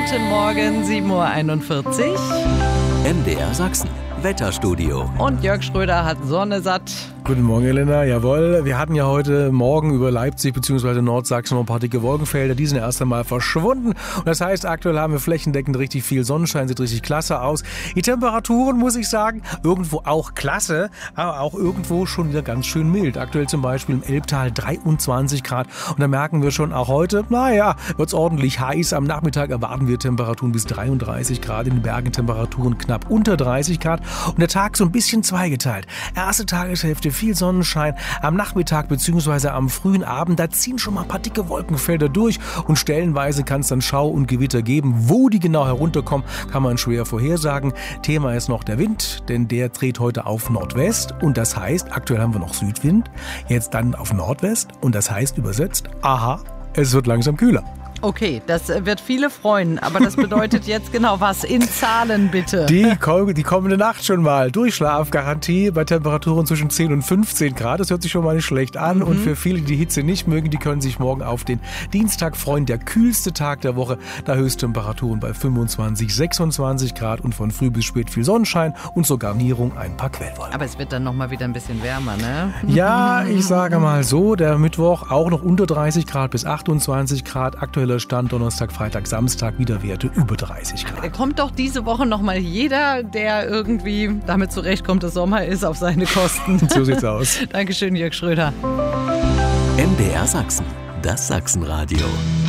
Guten Morgen, 7:41 Uhr. MDR Sachsen, Wetterstudio. Und Jörg Schröder hat Sonne satt. Guten Morgen, Elena. Jawohl, wir hatten ja heute Morgen über Leipzig bzw. Nordsachsen noch ein paar dicke Wolkenfelder. Die sind erst einmal verschwunden. Und das heißt, aktuell haben wir flächendeckend richtig viel Sonnenschein, sieht richtig klasse aus. Die Temperaturen, muss ich sagen, irgendwo auch klasse, aber auch irgendwo schon wieder ganz schön mild. Aktuell zum Beispiel im Elbtal 23 Grad. Und da merken wir schon auch heute, wird es ordentlich heiß. Am Nachmittag erwarten wir Temperaturen bis 33 Grad. In den Bergen Temperaturen knapp unter 30 Grad. Und der Tag so ein bisschen zweigeteilt. Erste Tageshälfte viel Sonnenschein. Am Nachmittag bzw. am frühen Abend, da ziehen schon mal ein paar dicke Wolkenfelder durch und stellenweise kann es dann Schau und Gewitter geben. Wo die genau herunterkommen, kann man schwer vorhersagen. Thema ist noch der Wind, denn der dreht heute auf Nordwest und das heißt, aktuell haben wir noch Südwind, jetzt dann auf Nordwest und das heißt übersetzt, es wird langsam kühler. Okay, das wird viele freuen, aber das bedeutet jetzt genau was? In Zahlen bitte. Die kommende Nacht schon mal. Durchschlafgarantie bei Temperaturen zwischen 10 und 15 Grad. Das hört sich schon mal nicht schlecht an. Und für viele, die die Hitze nicht mögen, die können sich morgen auf den Dienstag freuen. Der kühlste Tag der Woche. Da Höchsttemperaturen bei 25, 26 Grad und von früh bis spät viel Sonnenschein und zur Garnierung ein paar Quellwolken. Aber es wird dann nochmal wieder ein bisschen wärmer, ne? Ja, ich sage mal so, der Mittwoch auch noch unter 30 Grad bis 28 Grad. Aktueller Stand Donnerstag, Freitag, Samstag wieder Werte über 30 Grad. Da kommt doch diese Woche nochmal jeder, der irgendwie damit zurechtkommt, dass Sommer ist, auf seine Kosten. So sieht's aus. Dankeschön, Jörg Schröder. MDR Sachsen, das Sachsenradio.